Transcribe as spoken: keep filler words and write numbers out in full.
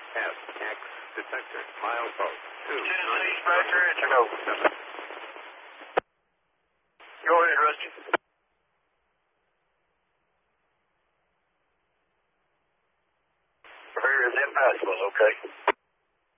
S X detector, milepost two. Tennessee Spectre, it's a go. Go ahead, Rusty. Very impassable, okay.